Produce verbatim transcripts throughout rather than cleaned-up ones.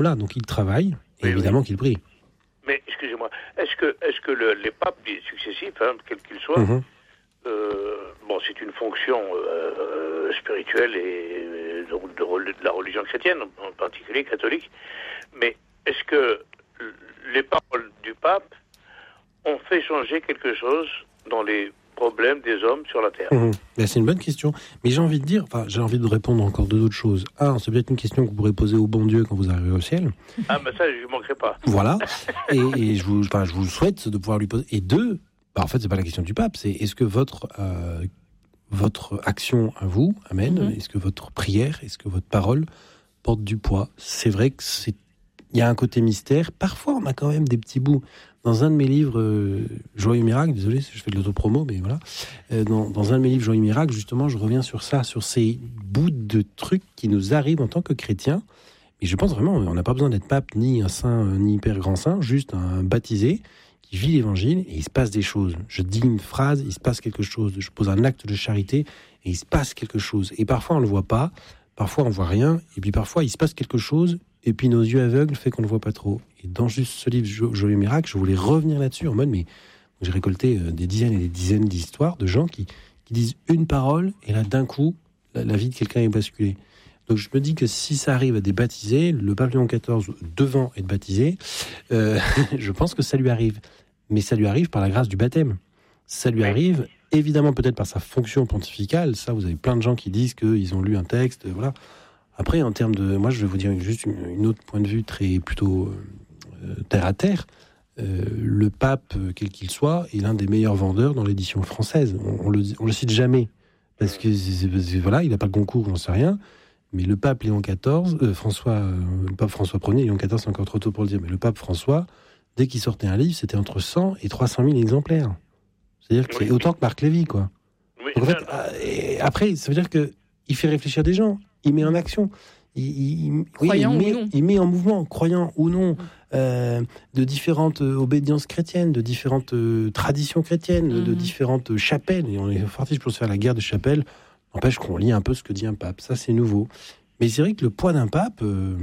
Voilà, donc il travaille, et oui, évidemment oui. qu'il prie. Mais, excusez-moi, est-ce que, est-ce que le, les papes successifs, hein, quels qu'ils soient, Mm-hmm. euh, bon, c'est une fonction euh, spirituelle et donc de, de la religion chrétienne, en particulier catholique, mais est-ce que les paroles du pape ont fait changer quelque chose dans les problèmes des hommes sur la terre? Mmh. Ben, c'est une bonne question, mais j'ai envie de dire, enfin, j'ai envie de répondre encore de d'autres choses. Un, c'est peut-être une question que vous pourrez poser au bon Dieu quand vous arriverez au ciel. Ah, ben ça, je ne manquerai pas. Voilà, et, et je, vous, enfin, je vous souhaite de pouvoir lui poser. Et deux, ben, en fait, c'est pas la question du pape, c'est est-ce que votre, euh, votre action à vous, amen, mm-hmm. est-ce que votre prière, est-ce que votre parole porte du poids? C'est vrai que c'est, il y a un côté mystère. Parfois, on a quand même des petits bouts. Dans un de mes livres, euh, Joyeux Miracle, désolé si je fais de l'autopromo, mais voilà, euh, dans, dans un de mes livres, Joyeux Miracle, justement, je reviens sur ça, sur ces bouts de trucs qui nous arrivent en tant que chrétiens. Et je pense vraiment, on n'a pas besoin d'être pape, ni un saint, ni hyper grand saint, juste un baptisé qui vit l'évangile et il se passe des choses. Je dis une phrase, il se passe quelque chose. Je pose un acte de charité et il se passe quelque chose. Et parfois, on ne le voit pas, parfois, on ne voit rien, et puis parfois, il se passe quelque chose. Et puis nos yeux aveugles fait qu'on ne le voit pas trop. Et dans juste ce livre Joyeux Miracle, je voulais revenir là-dessus en mode, mais j'ai récolté des dizaines et des dizaines d'histoires de gens qui, qui disent une parole et là d'un coup, la, la vie de quelqu'un est basculée. Donc je me dis que si ça arrive à des baptisés, le pape Léon quatorze devant être baptisé, euh, je pense que ça lui arrive. Mais ça lui arrive par la grâce du baptême. Ça lui arrive évidemment peut-être par sa fonction pontificale. Ça, vous avez plein de gens qui disent qu'ils ont lu un texte, voilà. Après, en termes de... Moi, je vais vous dire juste une, une autre point de vue très plutôt euh, terre à terre. Euh, le pape, quel qu'il soit, est l'un des meilleurs vendeurs dans l'édition française. On, on, le, on le cite jamais. Parce que, c'est, c'est, voilà, il n'a pas le concours, j'en sais rien. Mais le pape Léon quatorze, euh, François, euh, le pape François Ier, Léon quatorze, c'est encore trop tôt pour le dire, mais le pape François, dès qu'il sortait un livre, c'était entre cent et trois cent mille exemplaires. C'est-à-dire que oui, c'est autant que Marc Lévy, quoi. Oui, Donc, en fait, euh, après, ça veut dire qu'il fait réfléchir des gens. Il met en action, il, il, croyant oui, il, met, ou non. il met en mouvement, croyant ou non, euh, de différentes obédiences chrétiennes, de différentes euh, traditions chrétiennes, mm-hmm. de différentes chapelles. Et on est parti pour se faire la guerre de chapelles. N'empêche qu'on lit un peu ce que dit un pape. Ça, c'est nouveau. Mais c'est vrai que le poids d'un pape, euh,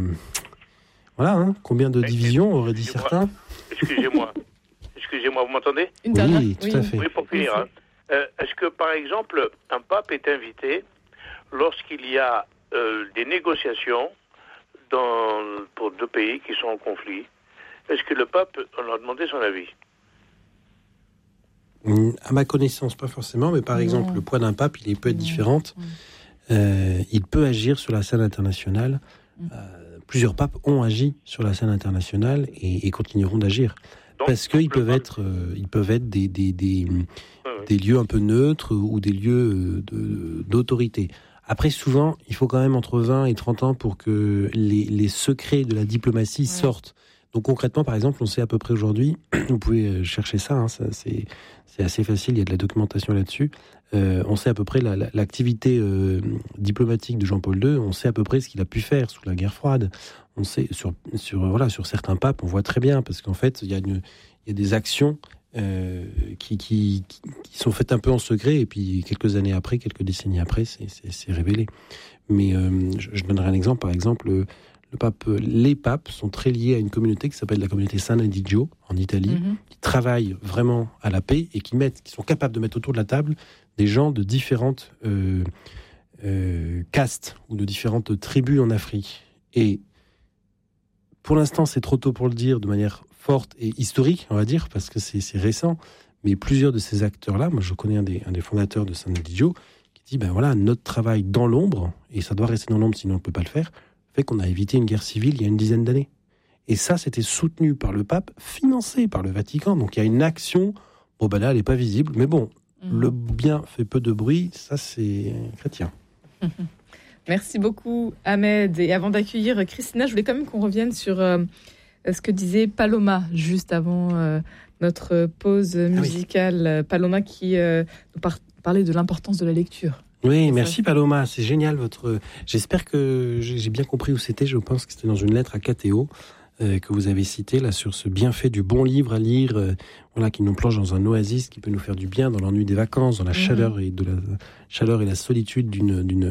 voilà, hein, combien de divisions, auraient dit certains. Excusez-moi. Excusez-moi, vous m'entendez? Une dernière. Oui, tout oui. à fait. Oui, pour finir. Hein. Euh, est-ce que, par exemple, un pape est invité lorsqu'il y a euh, des négociations dans, pour deux pays qui sont en conflit? Est-ce que le pape, on leur a demandé son avis? À ma connaissance, pas forcément, mais par non. exemple, le poids d'un pape, il peut être non. différent. Euh, il peut agir sur la scène internationale. Euh, plusieurs papes ont agi sur la scène internationale et, et continueront d'agir. Donc, Parce qu'ils peuvent, être, euh, ils peuvent être des, des, des, oui, oui. des lieux un peu neutres ou des lieux de, d'autorité. Après, souvent, il faut quand même entre vingt et trente ans pour que les, les secrets de la diplomatie ouais. sortent. Donc concrètement, par exemple, on sait à peu près aujourd'hui, vous pouvez chercher ça, hein, ça c'est, c'est assez facile, il y a de la documentation là-dessus, euh, on sait à peu près la, la, l'activité euh, diplomatique de Jean-Paul deux, on sait à peu près ce qu'il a pu faire sous la guerre froide, on sait, sur, sur, voilà, sur certains papes, on voit très bien, parce qu'en fait, il y a, une, il y a des actions euh, qui, qui, qui sont faites un peu en secret, et puis quelques années après, quelques décennies après, c'est, c'est, c'est révélé. Mais euh, je, je donnerai un exemple, par exemple... Le pape, les papes sont très liés à une communauté qui s'appelle la communauté San Edigio en Italie, mm-hmm. qui travaille vraiment à la paix et qui mettent, qui sont capables de mettre autour de la table des gens de différentes euh, euh, castes ou de différentes tribus en Afrique. Et pour l'instant, c'est trop tôt pour le dire de manière forte et historique, on va dire, parce que c'est, c'est récent. Mais plusieurs de ces acteurs-là, moi je connais un des, un des fondateurs de San Edigio, qui dit ben voilà, notre travail dans l'ombre, et ça doit rester dans l'ombre sinon on ne peut pas le faire, fait qu'on a évité une guerre civile il y a une dizaine d'années. Et ça, c'était soutenu par le pape, financé par le Vatican. Donc il y a une action, bon ben là, elle n'est pas visible, mais bon, mmh. le bien fait peu de bruit, ça c'est chrétien. Mmh. Merci beaucoup, Ahmed. Et avant d'accueillir Christina, je voulais quand même qu'on revienne sur euh, ce que disait Paloma, juste avant euh, notre pause musicale. Ah oui. Paloma qui euh, nous par- parlait de l'importance de la lecture. Oui, merci Paloma, c'est génial votre... J'espère que j'ai bien compris où c'était, je pense que c'était dans une lettre à Cathéo euh, que vous avez citée, là, sur ce bienfait du bon livre à lire, euh, voilà, qui nous plonge dans un oasis, qui peut nous faire du bien dans l'ennui des vacances, dans la mmh. chaleur et de la chaleur et la solitude d'une, d'une,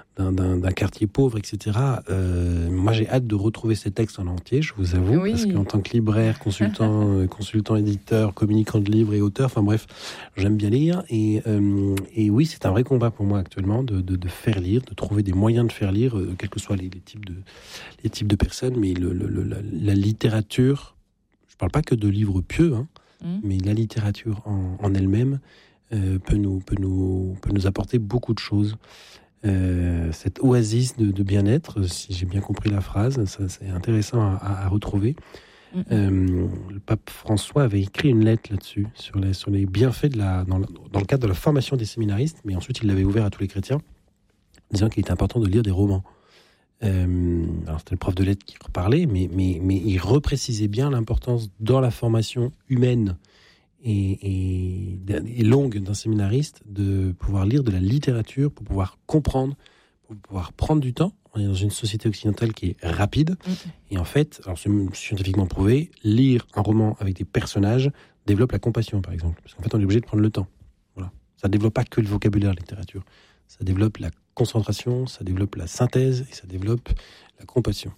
d'un, d'un, d'un quartier pauvre, et cetera. Euh, moi, j'ai hâte de retrouver ces textes en entier, je vous avoue, oui. parce qu'en tant que libraire, consultant, consultant, éditeur, communicant de livres et auteur, enfin bref, j'aime bien lire. Et, euh, et oui, c'est un vrai combat pour moi actuellement de, de, de faire lire, de trouver des moyens de faire lire, euh, quels que soient les, les types de les types de personnes, mais le, le, le, la, la littérature. Je parle pas que de livres pieux, hein, mmh. mais la littérature en, en elle-même euh, peut nous peut nous peut nous apporter beaucoup de choses. Euh, cette oasis de, de bien-être, si j'ai bien compris la phrase, ça, c'est intéressant à, à, à retrouver. Mmh. Euh, le pape François avait écrit une lettre là-dessus, sur les, sur les bienfaits de la, dans, le, dans le cadre de la formation des séminaristes, mais ensuite il l'avait ouvert à tous les chrétiens, disant qu'il était important de lire des romans. Euh, alors c'était le prof de lettres qui reparlait, mais, mais, mais il reprécisait bien l'importance dans la formation humaine Et, et, et longue d'un séminariste de pouvoir lire de la littérature pour pouvoir comprendre, pour pouvoir prendre du temps. On est dans une société occidentale qui est rapide mmh. et en fait, alors c'est scientifiquement prouvé, lire un roman avec des personnages développe la compassion par exemple, parce qu'en fait on est obligé de prendre le temps. Voilà, ça développe pas que le vocabulaire, la littérature, ça développe la concentration, ça développe la synthèse et ça développe la compassion.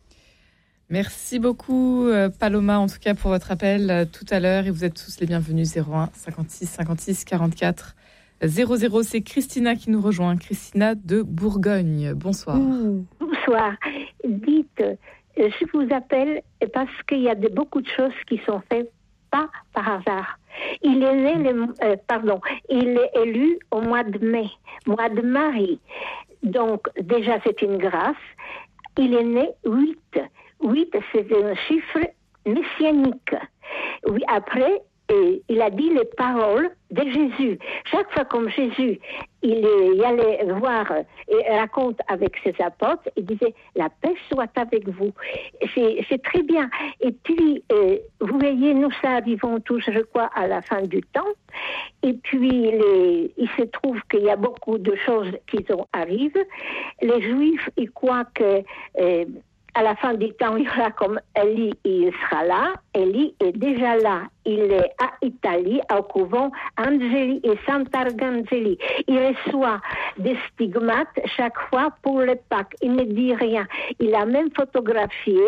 Merci beaucoup Paloma, en tout cas pour votre appel euh, tout à l'heure, et vous êtes tous les bienvenus. Zéro un cinquante-six cinquante-six quarante-quatre zéro zéro. C'est Christina qui nous rejoint, Christina de Bourgogne. Bonsoir. Mmh, bonsoir. Dites, je vous appelle parce qu'il y a de, beaucoup de choses qui sont faites pas par hasard. Il est né, le, euh, pardon, il est élu au mois de mai, mois de Marie. Donc déjà c'est une grâce. Il est né huit. huit, c'est un chiffre messianique. Oui, après, et il a dit les paroles de Jésus. Chaque fois comme Jésus, il, il allait voir et raconte avec ses apôtres, il disait « La paix soit avec vous ». C'est, c'est très bien. Et puis, euh, vous voyez, nous ça arrivons tous, je crois, à la fin du temps. Et puis, les, il se trouve qu'il y a beaucoup de choses qui arrivent. Les Juifs, ils croient que... Euh, à la fin du temps, il y aura comme Élie, il sera là. Élie est déjà là. Il est à Italie, au couvent Angeli et Sant'Arcangeli. Il reçoit des stigmates chaque fois pour le Pâques. Il ne dit rien. Il a même photographié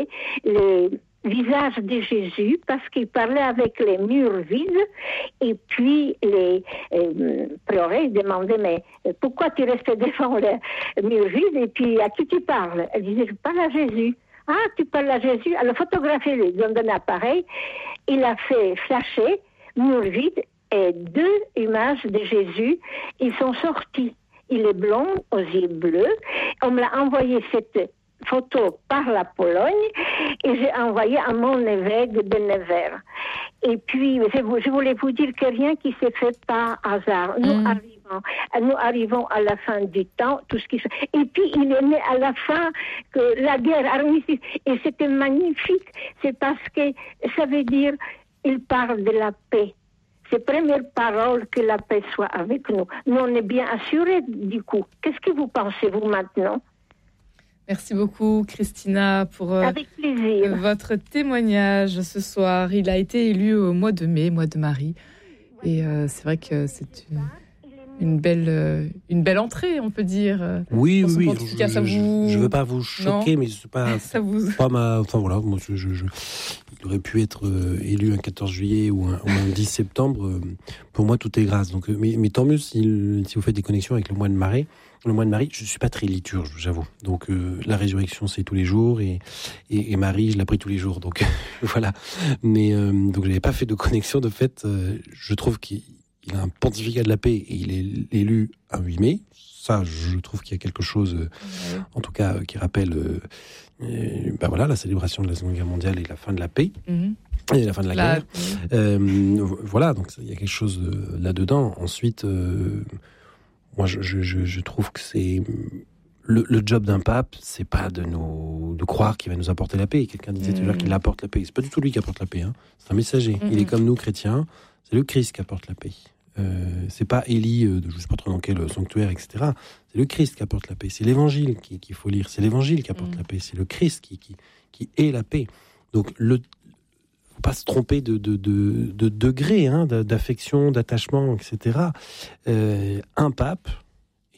le visage de Jésus parce qu'il parlait avec les murs vides. Et puis les euh, prieurés demandaient mais pourquoi tu restes devant les murs vides et puis à qui tu parles? Elle disait je parle à Jésus. Ah, tu parles à Jésus? Alors photographiez-le dans un appareil. Il a fait flasher murs vides et deux images de Jésus. Ils sont sortis. Il est blond aux yeux bleus. On me l'a envoyé cette photo par la Pologne et j'ai envoyé à mon évêque de Nevers. Et puis, je voulais vous dire que rien qui s'est fait par hasard. Nous mmh. arrivons, nous arrivons à la fin du temps, tout ce qui se... Et puis, il est né à la fin que la guerre armistice, et c'était magnifique. C'est parce que ça veut dire, il parle de la paix. C'est la première parole que la paix soit avec nous. Nous, on est bien assurés du coup. Qu'est-ce que vous pensez, vous, maintenant? Merci beaucoup, Christina, pour euh, Avec plaisir. votre témoignage ce soir. Il a été élu au mois de mai, mois de Marie. Et euh, c'est vrai que c'est une, une, belle, euh, une belle entrée, on peut dire. Oui, oui, oui. Je ne veux pas vous choquer, non, mais c'est pas, ça vous... pas ma... Enfin voilà, moi, je, je, je... il aurait pu être euh, élu un quatorze juillet ou un, ou un dix septembre. Euh, pour moi, tout est grâce. Donc, euh, mais, mais tant mieux si, si vous faites des connexions avec le mois de Marie. Le mois de Marie, je ne suis pas très liturge, j'avoue. Donc, euh, la résurrection, c'est tous les jours. Et, et, et Marie, je la prie tous les jours. Donc, voilà. Mais euh, donc, je n'avais pas fait de connexion. De fait, euh, je trouve qu'il a un pontificat de la paix et il est élu un huit mai. Ça, je trouve qu'il y a quelque chose, euh, ouais. en tout cas, euh, qui rappelle euh, euh, ben voilà, la célébration de la Seconde Guerre mondiale et la fin de la paix. Mm-hmm. Et la fin de la, la... guerre. Mm-hmm. Euh, voilà, donc il y a quelque chose euh, là-dedans. Ensuite... Euh, Moi, je, je, je trouve que c'est le, le job d'un pape, c'est pas de nous de croire qu'il va nous apporter la paix. Quelqu'un disait mmh. toujours qu'il apporte la paix. C'est pas du tout lui qui apporte la paix. Hein. C'est un messager. Mmh. Il est comme nous, chrétiens. C'est le Christ qui apporte la paix. Euh, c'est pas Élie, euh, de, je sais pas trop dans quel sanctuaire, et cetera. C'est le Christ qui apporte la paix. C'est l'Évangile qui, qu'il faut lire. C'est l'Évangile qui apporte mmh. la paix. C'est le Christ qui, qui, qui est la paix. Donc, le faut pas se tromper de, de, de, de degré, hein, d'affection, d'attachement, et cetera. Euh, un pape est juste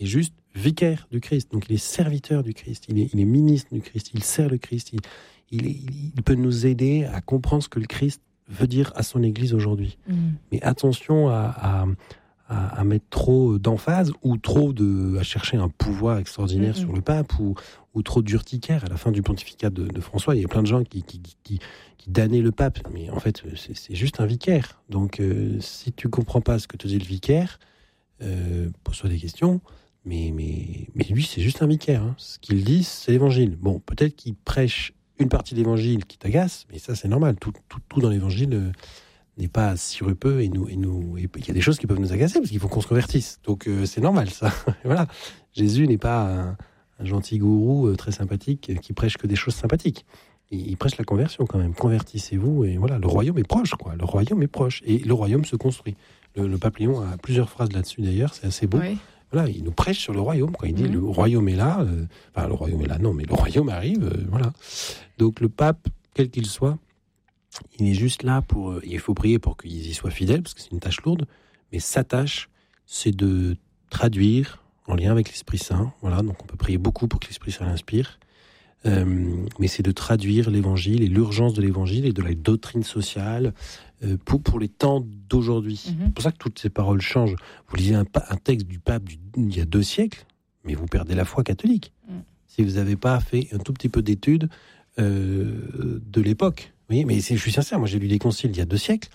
vicaire du Christ, donc il est serviteur du Christ, il est, il est ministre du Christ, il sert le Christ, il, il, il, il peut nous aider à comprendre ce que le Christ veut dire à son Église aujourd'hui. Mmh. Mais attention à, à, à, à mettre trop d'emphase ou trop de, à chercher un pouvoir extraordinaire mmh. sur le pape ou, ou trop d'urticaire. À la fin du pontificat de, de François, il y a plein de gens qui, qui, qui, qui damnaient le pape, mais en fait, c'est, c'est juste un vicaire. Donc, euh, si tu comprends pas ce que te dit le vicaire, euh, pose-toi des questions. Mais, mais, mais lui, c'est juste un vicaire. Hein. Ce qu'il dit, c'est l'évangile. Bon, peut-être qu'il prêche une partie de l'évangile qui t'agace, mais ça, c'est normal. Tout, tout, tout dans l'évangile euh, n'est pas sirupeux et nous, et nous, et il y a des choses qui peuvent nous agacer parce qu'il faut qu'on se convertisse. Donc, euh, c'est normal, ça. Voilà. Jésus n'est pas un, un gentil gourou euh, très sympathique euh, qui prêche que des choses sympathiques. Il, il prêche la conversion quand même. Convertissez-vous et voilà. Le royaume est proche, quoi. Le royaume est proche et le royaume se construit. Le, le pape Léon a plusieurs phrases là-dessus d'ailleurs. C'est assez beau. Oui. Voilà, il nous prêche sur le royaume. Quand il dit mmh. le royaume est là, euh, enfin le royaume est là, non, mais le royaume arrive, euh, voilà. Donc le pape, quel qu'il soit, il est juste là pour. Euh, il faut prier pour qu'il y soit fidèle, parce que c'est une tâche lourde. Mais sa tâche, c'est de traduire en lien avec l'Esprit Saint. Voilà, donc on peut prier beaucoup pour que l'Esprit Saint l'inspire. Euh, mais c'est de traduire l'Évangile et l'urgence de l'Évangile et de la doctrine sociale euh, pour, pour les temps d'aujourd'hui. Mm-hmm. C'est pour ça que toutes ces paroles changent. Vous lisez un, un texte du pape du, il y a deux siècles, mais vous perdez la foi catholique. Mm. Si vous n'avez pas fait un tout petit peu d'études euh, de l'époque. Vous voyez, mais c'est, je suis sincère, moi j'ai lu des conciles il y a deux siècles.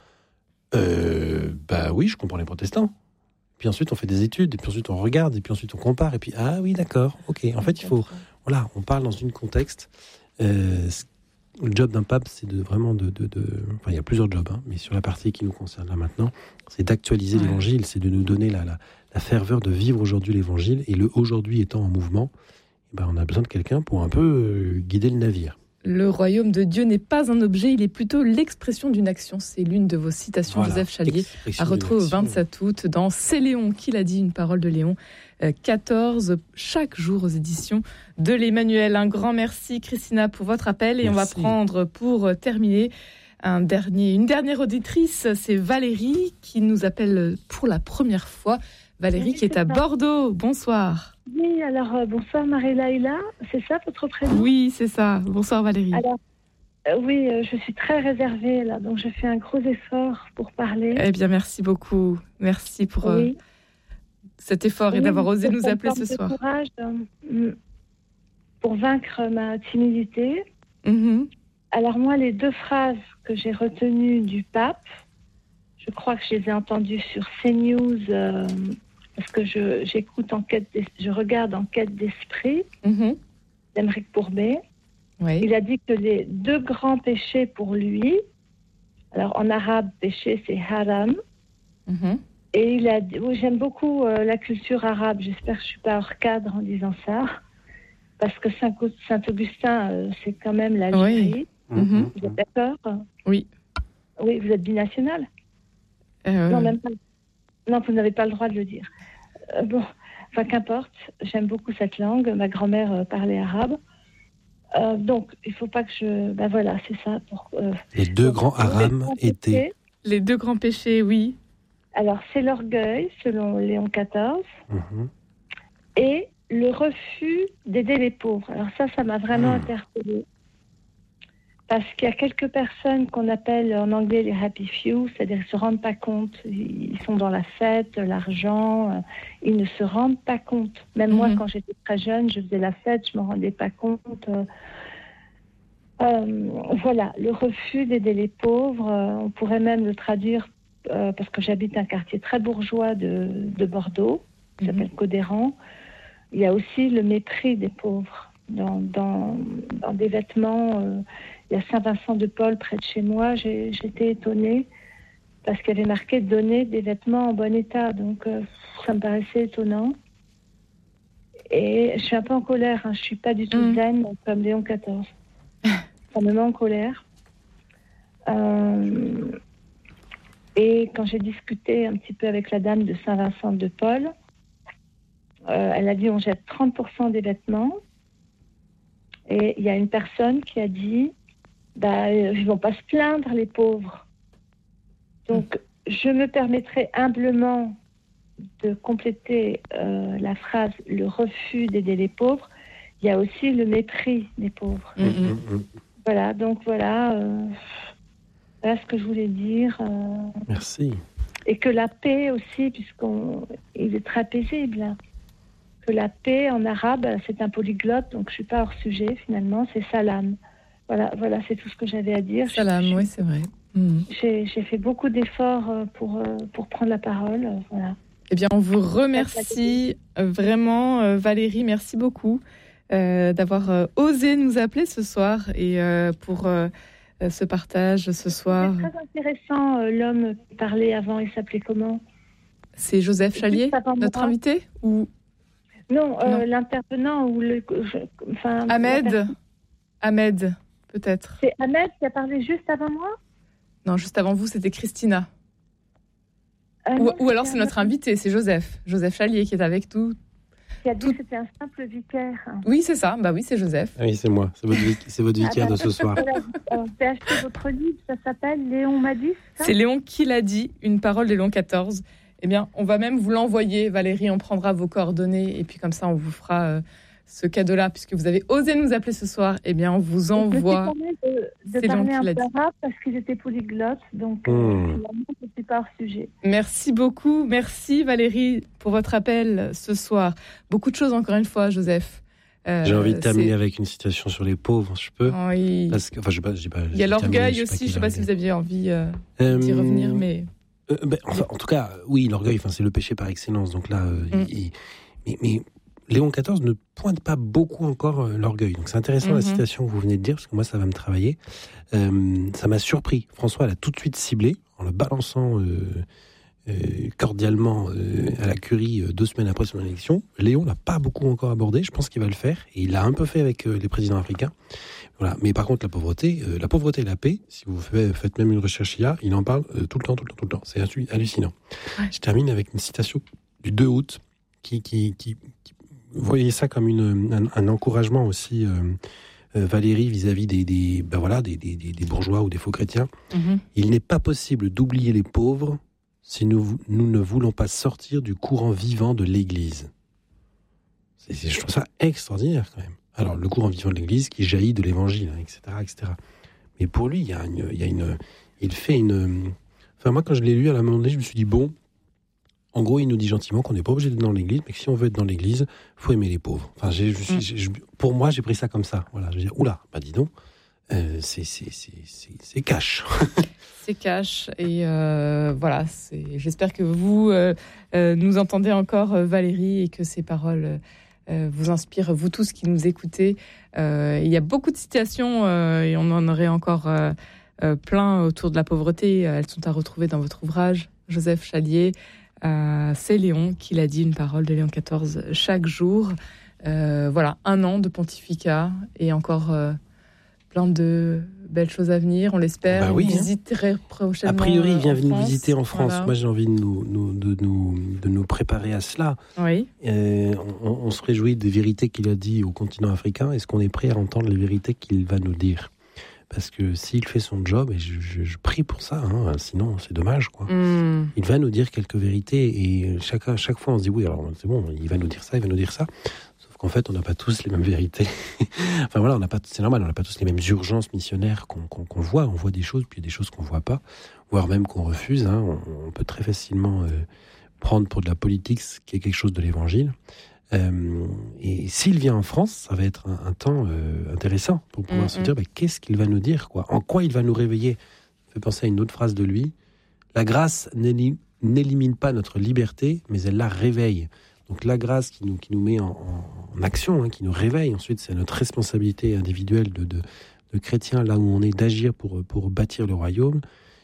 Euh, bah oui, je comprends les protestants. Puis ensuite on fait des études, et puis ensuite on regarde, et puis ensuite on compare, et puis ah oui d'accord, ok. En fait il faut... Voilà, on parle dans une contexte. Euh, le job d'un pape, c'est de vraiment de, de, de... Enfin, il y a plusieurs jobs, hein, mais sur la partie qui nous concerne là maintenant, c'est d'actualiser ouais. l'Évangile, c'est de nous donner la, la, la ferveur de vivre aujourd'hui l'Évangile. Et le aujourd'hui étant en mouvement, eh ben, on a besoin de quelqu'un pour un peu euh, guider le navire. Le royaume de Dieu n'est pas un objet, il est plutôt l'expression d'une action. C'est l'une de vos citations, voilà, Joseph Chalier, à retrouver au vingt-sept août dans C'est Léon qui l'a dit, une parole de Léon, quatorze, chaque jour aux éditions de l'Emmanuel. Un grand merci, Christina, pour votre appel. Et merci. On va prendre, pour terminer, un dernier, une dernière auditrice. C'est Valérie qui nous appelle pour la première fois. Valérie oui, qui est à ça. Bordeaux. Bonsoir. Oui, alors euh, bonsoir Marie-Laïla, c'est ça votre prénom ? Oui, c'est ça. Bonsoir Valérie. Alors, euh, oui, euh, je suis très réservée là, donc je fais un gros effort pour parler. Eh bien, merci beaucoup. Merci pour oui. euh, cet effort oui, et d'avoir osé nous appeler ce soir. Courage euh, pour vaincre ma timidité. Mm-hmm. Alors moi, les deux phrases que j'ai retenues du pape, je crois que je les ai entendues sur CNews. Euh, Parce que je, j'écoute en quête, je regarde En quête d'esprit, mm-hmm. d'Émeric Pourbet. Oui. Il a dit que les deux grands péchés pour lui, alors en arabe, péché, c'est haram. Mm-hmm. Et il a dit, oui, j'aime beaucoup euh, la culture arabe, j'espère que je ne suis pas hors cadre en disant ça, parce que Saint, Saint-Augustin, euh, c'est quand même l'Algérie. Oui. Mm-hmm. Vous êtes d'accord ? Oui. Oui, vous êtes binational ? euh... Non, même pas. Non, vous n'avez pas le droit de le dire. Euh, bon, enfin, qu'importe, j'aime beaucoup cette langue. Ma grand-mère euh, parlait arabe. Euh, donc, il ne faut pas que je... Ben voilà, c'est ça. Pour, euh, les deux donc, grands haram étaient... Péchés. Les deux grands péchés, oui. Alors, c'est l'orgueil, selon Léon quatorze, mmh. et le refus d'aider les pauvres. Alors ça, ça m'a vraiment mmh. interpellée. Parce qu'il y a quelques personnes qu'on appelle en anglais les happy few, c'est-à-dire qu'ils ne se rendent pas compte. Ils sont dans la fête, l'argent, euh, ils ne se rendent pas compte. Même mm-hmm. moi, quand j'étais très jeune, je faisais la fête, je ne me rendais pas compte. Euh, euh, voilà, le refus d'aider les pauvres, euh, on pourrait même le traduire, euh, parce que j'habite un quartier très bourgeois de, de Bordeaux, qui mm-hmm. s'appelle Codéran. Il y a aussi le mépris des pauvres dans, dans, dans des vêtements... Euh, il y a Saint-Vincent-de-Paul près de chez moi, j'ai, j'étais étonnée parce qu'il y avait marqué « donner des vêtements en bon état ». Donc, euh, ça me paraissait étonnant. Et je suis un peu en colère, hein. Je ne suis pas du tout mmh. zen comme Léon quatorze. Ça me met en colère. Euh, et quand j'ai discuté un petit peu avec la dame de Saint-Vincent-de-Paul, euh, elle a dit « on jette trente pour cent des vêtements ». Et il y a une personne qui a dit bah, ils ne vont pas se plaindre, les pauvres. Donc, je me permettrai humblement de compléter euh, la phrase « le refus d'aider les pauvres », il y a aussi le mépris des pauvres. Mmh, mmh. Voilà, donc voilà, euh, voilà ce que je voulais dire. Euh, Merci. Et que la paix aussi, puisqu'il est très paisible, hein, que la paix en arabe, c'est un polyglotte, donc je ne suis pas hors sujet finalement, c'est salam. Voilà, voilà, c'est tout ce que j'avais à dire. Salam, oui, c'est vrai. Mmh. J'ai, j'ai fait beaucoup d'efforts pour, pour prendre la parole, voilà. Eh bien, on vous remercie vraiment, Valérie, merci beaucoup euh, d'avoir euh, osé nous appeler ce soir et euh, pour euh, ce partage ce soir. C'est très intéressant, euh, l'homme qui parlait avant, il s'appelait comment ? C'est Joseph Chalier, notre invité ou... Non, euh, non, l'intervenant ou le... Je, enfin, Ahmed Ahmed, peut-être. C'est Ahmed qui a parlé juste avant moi ? Non, juste avant vous, c'était Christina. Euh, ou, non, ou alors c'est notre invité, c'est Joseph. Joseph Chalier qui est avec nous. Qui a dit tout... que c'était un simple vicaire. Oui, c'est ça. Bah oui, c'est Joseph. Ah oui, c'est moi. C'est votre, vic... c'est votre vicaire ah bah, de ce soir. On peut acheter votre livre, ça s'appelle Léon m'a dit. Ça c'est Léon qui l'a dit, une parole de Léon quatorze. Eh bien, on va même vous l'envoyer, Valérie. On prendra vos coordonnées et puis comme ça, on vous fera euh, ce cadeau-là, puisque vous avez osé nous appeler ce soir. Eh bien, on vous envoie. Je me suis de, de c'est parler un peu arabe parce qu'ils étaient polyglottes, donc mmh. euh, finalement, je ne suis pas hors sujet. Merci beaucoup, merci Valérie pour votre appel ce soir. Beaucoup de choses encore une fois, Joseph. Euh, J'ai envie de terminer c'est... avec une citation sur les pauvres, je peux. Oui. Parce que, enfin, je sais pas, je sais pas. Il y a l'orgueil aussi. Je ne sais pas si vous aviez envie euh, euh, d'y revenir, mais. Euh, ben, enfin, en tout cas, oui, l'orgueil, enfin, c'est le péché par excellence. Donc là, euh, mm. il, mais, mais Léon quatorze ne pointe pas beaucoup encore euh, l'orgueil. Donc c'est intéressant mm-hmm. la citation que vous venez de dire, parce que moi, ça va me travailler. Euh, ça m'a surpris. François l'a tout de suite ciblé en le balançant euh, euh, cordialement euh, à la Curie euh, deux semaines après son élection. Léon l'a pas beaucoup encore abordé. Je pense qu'il va le faire, et il l'a un peu fait avec euh, les présidents africains. Voilà. Mais par contre, la pauvreté, euh, la pauvreté et la paix, si vous faites, faites même une recherche I A, il en parle euh, tout le temps, tout le temps, tout le temps. C'est hallucinant. Ouais. Je termine avec une citation du deux août qui, qui, qui, qui voyez ça comme une, un, un encouragement aussi, euh, euh, Valérie, vis-à-vis des, des, ben voilà, des, des, des bourgeois ou des faux chrétiens. Mm-hmm. Il n'est pas possible d'oublier les pauvres si nous, nous ne voulons pas sortir du courant vivant de l'Église. C'est, c'est, je trouve ça extraordinaire quand même. Alors, le courant vivant de l'Église qui jaillit de l'Évangile, hein, et cetera, et cetera. Mais pour lui, il y a une, il y a une, il fait une. Enfin, moi, quand je l'ai lu à la moment donné, je me suis dit bon. En gros, il nous dit gentiment qu'on n'est pas obligé d'être dans l'Église, mais que si on veut être dans l'Église, faut aimer les pauvres. Enfin, j'ai, je suis, j'ai, je, pour moi, j'ai pris ça comme ça. Voilà, je veux dire, oula, bah dis donc, euh, c'est, c'est, c'est, c'est, c'est cash. C'est cash et euh, voilà. C'est, j'espère que vous euh, euh, nous entendez encore, euh, Valérie, et que ces paroles. Euh, vous inspire, vous tous qui nous écoutez. Euh, il y a beaucoup de citations euh, et on en aurait encore euh, euh, plein autour de la pauvreté. Elles sont à retrouver dans votre ouvrage, Joseph Chalier. Euh, c'est Léon qui l'a dit, une parole de Léon quatorze chaque jour. Euh, voilà, un an de pontificat et encore euh, plein de belles choses à venir, on l'espère. Bah oui, on visiterait prochainement. A priori, il vient nous visiter en France. Voilà. Moi, j'ai envie de nous, nous, de, nous, de nous préparer à cela. Oui. Euh, on, on se réjouit des vérités qu'il a dit au continent africain. Est-ce qu'on est prêt à entendre les vérités qu'il va nous dire ? Parce que s'il fait son job, et je, je, je prie pour ça, hein, sinon c'est dommage, quoi. Mm. Il va nous dire quelques vérités et chaque, chaque fois on se dit oui, alors c'est bon, il va nous dire ça, il va nous dire ça. Sauf qu'en fait, on n'a pas tous les mêmes vérités. Enfin voilà, on n'a pas, c'est normal, on n'a pas tous les mêmes urgences missionnaires qu'on, qu'on, qu'on voit. On voit des choses, puis il y a des choses qu'on ne voit pas, voire même qu'on refuse. Hein. On, on peut très facilement euh, prendre pour de la politique ce qui est quelque chose de l'évangile. Euh, et s'il vient en France, ça va être un, un temps euh, intéressant pour pouvoir mmh, se dire bah, qu'est-ce qu'il va nous dire, quoi. En quoi il va nous réveiller. Ça fait penser à une autre phrase de lui. La grâce n'éli- n'élimine pas notre liberté, mais elle la réveille. Donc la grâce qui nous, qui nous met en, en, en action, hein, qui nous réveille. Ensuite, c'est notre responsabilité individuelle de, de, de chrétiens, là où on est, d'agir pour, pour bâtir le royaume.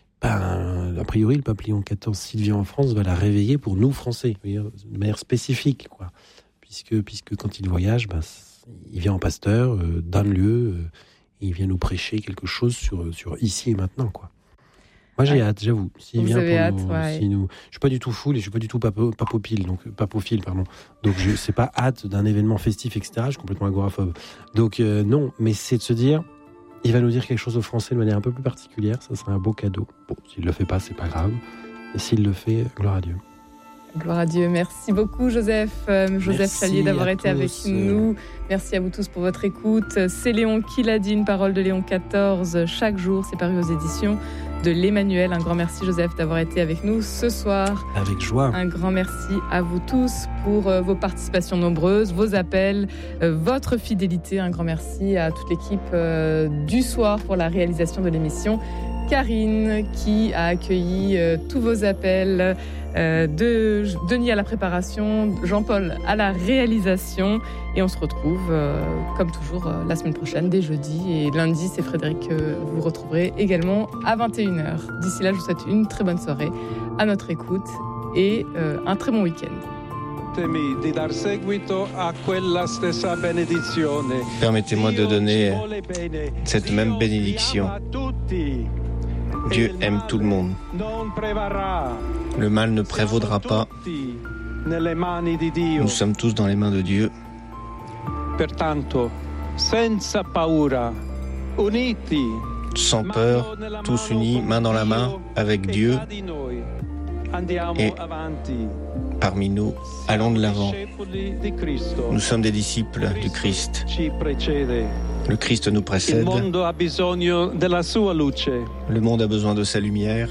Ben, a priori, le pape Léon quatorze, s'il vient en France, va la réveiller pour nous, Français, de manière spécifique, quoi. Puisque, puisque quand il voyage, ben, il vient en pasteur euh, d'un lieu, euh, et il vient nous prêcher quelque chose sur, sur ici et maintenant, quoi. Moi, j'ai ouais. hâte, j'avoue. S'il Vous vient avez pour hâte, nous, ouais. si nous, je suis pas du tout full et je suis pas du tout papo, papophile, donc papophile, pardon. Donc, je c'est pas hâte d'un événement festif, et cetera. Je suis complètement agoraphobe. Donc, euh, non, mais c'est de se dire, il va nous dire quelque chose aux Français de manière un peu plus particulière. Ça serait un beau cadeau. Bon, s'il le fait pas, c'est pas grave. Et s'il le fait, gloire à Dieu. Gloire à Dieu. Merci beaucoup, Joseph. Euh, Joseph Chalier, d'avoir été avec nous. Merci à vous tous pour votre écoute. C'est Léon qui l'a dit, une parole de Léon quatorze chaque jour. C'est paru aux éditions de l'Emmanuel. Un grand merci, Joseph, d'avoir été avec nous ce soir. Avec joie. Un grand merci à vous tous pour euh, vos participations nombreuses, vos appels, euh, votre fidélité. Un grand merci à toute l'équipe euh, du soir pour la réalisation de l'émission. Karine qui a accueilli euh, tous vos appels, euh, de Denis à la préparation, Jean-Paul à la réalisation, et on se retrouve euh, comme toujours euh, la semaine prochaine dès jeudi, et lundi c'est Frédéric que euh, vous retrouverez également à vingt et une heures. D'ici là, je vous souhaite une très bonne soirée à notre écoute et euh, un très bon week-end. Permettez-moi de donner cette même bénédiction. Dieu aime tout le monde. Le mal ne prévaudra pas. Nous sommes tous dans les mains de Dieu. Sans peur, tous unis, main dans la main, avec Dieu. Et parmi nous, allons de l'avant. Nous sommes des disciples du Christ. Le Christ nous précède. Le monde a besoin de sa lumière.